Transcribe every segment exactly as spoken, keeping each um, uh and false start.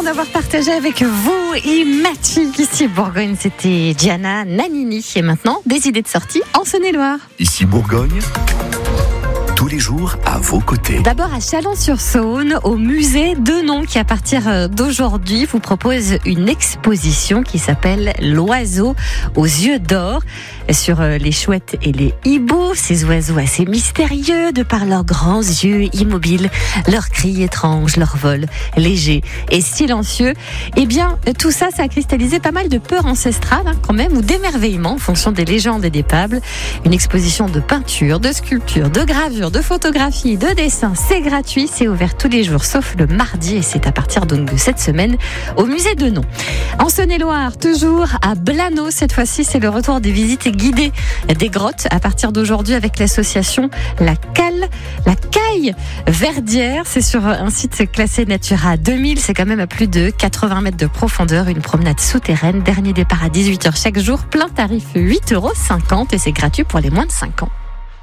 d'avoir partagé avec vous et Mathilde ici Bourgogne. C'était Gianna Nannini. Et maintenant, des idées de sortie en Saône-et-Loire. Ici Bourgogne, tous les jours à vos côtés. D'abord à Chalon-sur-Saône, au musée Denon, qui à partir d'aujourd'hui vous propose une exposition qui s'appelle L'oiseau aux yeux d'or, sur les chouettes et les hiboux, ces oiseaux assez mystérieux de par leurs grands yeux immobiles, leurs cris étranges, leur vol léger et silencieux. Eh bien, tout ça, ça a cristallisé pas mal de peurs ancestrales, hein, quand même, ou d'émerveillement en fonction des légendes et des fables. Une exposition de peinture, de sculpture, de gravure, de photographie, de dessin. C'est gratuit, c'est ouvert tous les jours, sauf le mardi, et c'est à partir donc de cette semaine au musée Denon. En Saône-et-Loire, toujours à Blaneau, cette fois-ci, c'est le retour des visites guidées des grottes à partir d'aujourd'hui avec l'association La Cale, La Caille Verdière. C'est sur un site classé Natura deux mille. C'est quand même à plus de quatre-vingts mètres de profondeur. Une promenade souterraine. Dernier départ à dix-huit heures chaque jour. Plein tarif huit euros cinquante et c'est gratuit pour les moins de cinq ans.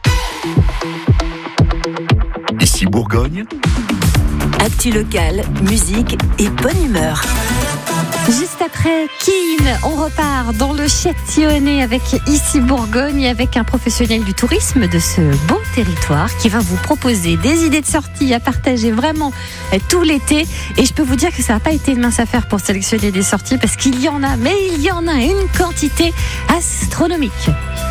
Ici Bourgogne, actu locale, musique et bonne humeur. Juste après Keane, on repart dans le Châtillonnais avec Ici Bourgogne, avec un professionnel du tourisme de ce beau territoire qui va vous proposer des idées de sortie à partager vraiment tout l'été. Et je peux vous dire que ça n'a pas été une mince affaire pour sélectionner des sorties parce qu'il y en a, mais il y en a une quantité astronomique.